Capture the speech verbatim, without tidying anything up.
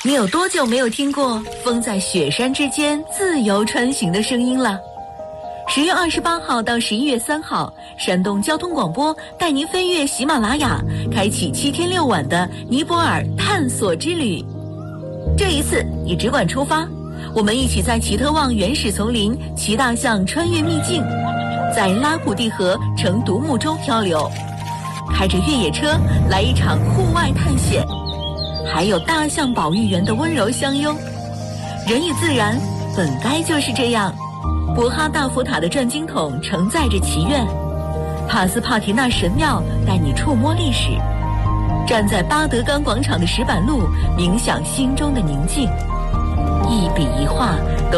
你有多久没有听过风在雪山之间自由穿行的声音了？十月二十八号到十一月三号，山东交通广播带您飞越喜马拉雅，开启七天六晚的尼泊尔探索之旅。这一次你只管出发，我们一起在奇特旺原始丛林骑大象穿越秘境，在拉古蒂河乘独木舟漂流，开着越野车来一场户外探险，还有大象保育员的温柔相拥。人与自然本该就是这样。博哈大佛塔的转经筒承载着祈愿，帕斯帕提纳神庙带你触摸历史，站在巴德冈广场的石板路冥想心中的宁静，一笔一画都